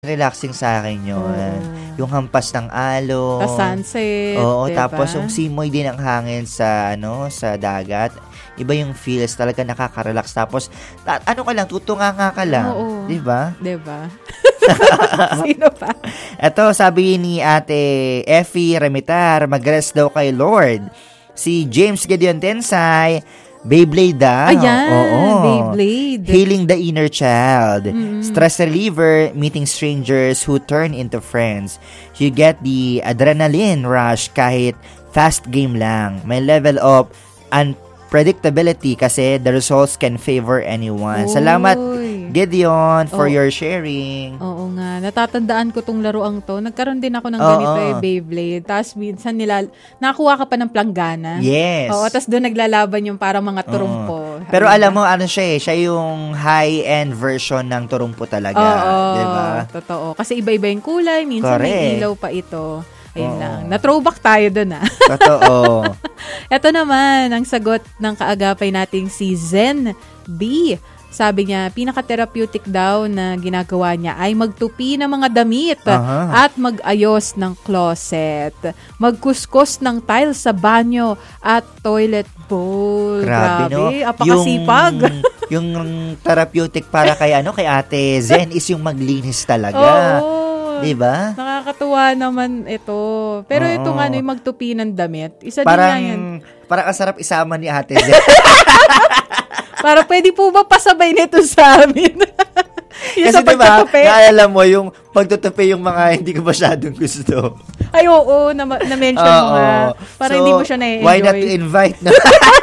relaxing sa akin yun. Yung hampas ng alon. Tas sunset, Oo, diba? tapos yung simoy din ng hangin sa sa dagat. Iba yung feels, talaga nakaka-relax. Tapos ano ka lang, tutunganga ka lang, Oo. 'di ba? Diba? Sino pa? Ito, sabi ni Ate Effie Remitar, mag-rest daw kay Lord. Si James Gideon Tensay, Beyblade daw. Ayan, Oo. Beyblade. Healing the inner child. Stress reliever, meeting strangers who turn into friends. You get the adrenaline rush kahit fast game lang. May level of unpredictability kasi the results can favor anyone. Oy. Salamat, Gideon, for Oh. your sharing. Oo nga. Natatandaan ko tong laruang to. Nagkaroon din ako ng ganito Beyblade. Tapos minsan nakuha ka pa ng planggana. Yes. Oo, tapos doon naglalaban yung parang mga turumpo. Pero alam mo, siya yung high-end version ng turumpo talaga. Oo, diba? totoo. Kasi iba-iba yung kulay. Minsan may Correct. ilaw pa ito. Ayun lang. Na-throwback tayo doon Totoo. Ito naman, ang sagot ng kaagapay nating si Zen B. Sabi niya, pinaka-therapeutic daw na ginagawa niya ay magtupi ng mga damit at mag-ayos ng closet. Magkuskus ng tiles sa banyo at toilet bowl. Grabe, no? Apakasipag. Yung therapeutic para kay Ate Zen is yung maglinis talaga. Oo. Diba? Nakakatuwa naman ito. Pero ito nga, yung magtupi ng damit, isa din nga yan. Parang ang sarap isama ni Ate Zen. Para pwede po ba pasabay nito sa amin? Yung Kasi sa diba, pagtutupi. naalala mo yung pagtutupi yung mga hindi ko masyadong gusto. Ay, oo, na-mention mo nga. Para hindi mo siya na-enjoy. Why not to invite? No?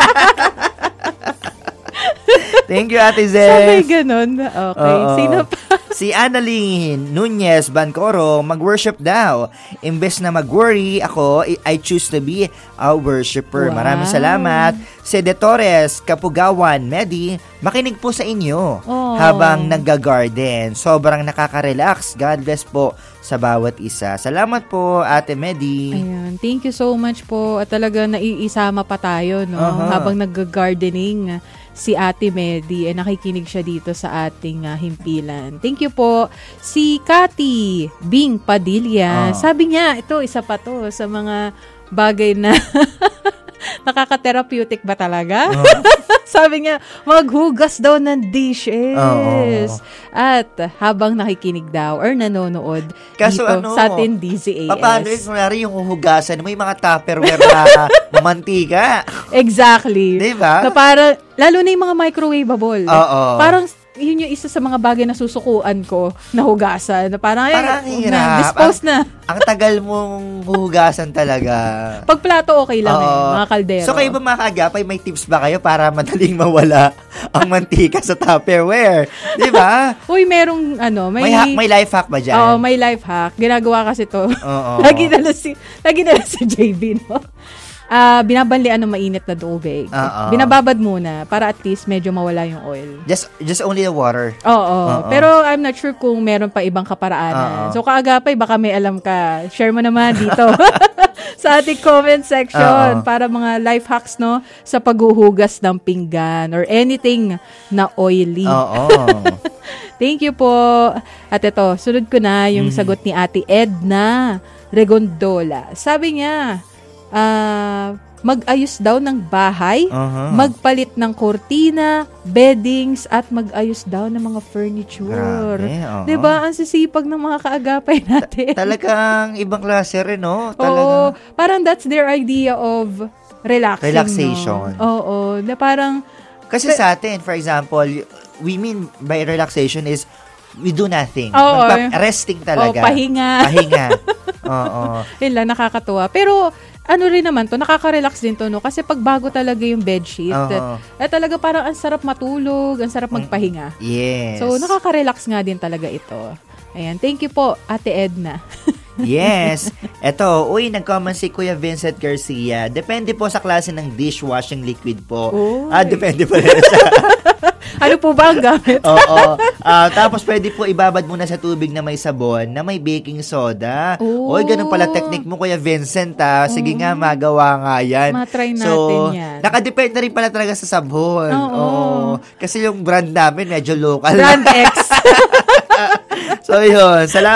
Thank you, Ate Zen. Sabay ganun. Okay. Sino pa? Si Annalyn Nunez Bancoro, mag-worship daw. Imbes na mag-worry, ako, I choose to be a worshiper. Wow. Maraming salamat. Si De Torres, Kapugawan, Medi, makinig po sa inyo habang nagga-garden. Sobrang nakaka-relax. God bless po sa bawat isa. Salamat po, Ate Medi. Ayan. Thank you so much po. At talaga naiisama pa tayo, no? Habang nagga-gardening si Ate Medi, nakikinig siya dito sa ating himpilan. Thank you po. Si Cathy Bing Padilla, sabi niya, ito, isa pa to sa mga bagay na nakaka-therapeutic ba talaga? Sabi niya, maghugas daw ng dishes. At habang nakikinig daw or nanonood Kaso dito sa ating DZAS. Paano yung huhugasan? May mga Tupperware na mamantika. Exactly. Diba? Na para, lalo na yung mga microwavable. Oo. Parang, yun yung isa sa mga bagay na susukuan ko na hugasan. Na parang hirap. dispose na. Ang tagal mong hugasan talaga. Pag plato, okay lang mga kaldero. So kayo ba mga kaagapay, may tips ba kayo para madaling mawala ang mantika sa Tupperware? Di ba? Uy, merong may life hack ba dyan? Oo, may life hack. Ginagawa kasi to. Oo. Lagi na si JB, no? Binabanlian ng mainit na tubig. Binababad muna para at least medyo mawala yung oil. Just only the water. Oo. Pero I'm not sure kung meron pa ibang kaparaanan. So kaagapay, baka may alam ka. Share mo naman dito sa ating comment section para mga life hacks, no, sa paghuhugas ng pinggan or anything na oily. Thank you po. At ito, sunod ko na yung sagot ni Ate Edna Regondola. Sabi niya, mag-ayos daw ng bahay, magpalit ng kortina, beddings, at mag-ayos daw ng mga furniture. Grabe, diba? Ang sisipag ng mga kaagapay natin. Talagang ibang klase rin, no? Oo. Parang that's their idea of relaxation. No? Oo. Na parang, kasi sa atin, for example, we mean by relaxation is we do nothing. Resting talaga. Pahinga. Oo. Yun lang, nakakatuwa. Pero, ano rin naman to, nakaka-relax din to, no? Kasi pag bago talaga yung bedsheet, talaga parang ang sarap matulog, ang sarap magpahinga. Yes. So, nakaka-relax nga din talaga ito. Ayan. Thank you po, Ate Edna. Yes. Eto, nag-comment si Kuya Vincent Garcia. Depende po sa klase ng dishwashing liquid po. Depende po rin sa... Ano po ba ang gamit? Oo. Tapos pwede po ibabad muna sa tubig na may sabon, na may baking soda. Ganun pala technique mo, Kuya Vincent, Sige nga, magawa nga yan. Matry natin yan. Nakadepende rin pala talaga sa sabon. Oo. Kasi yung brand namin, medyo local. Brand X. So, yun. Salamat.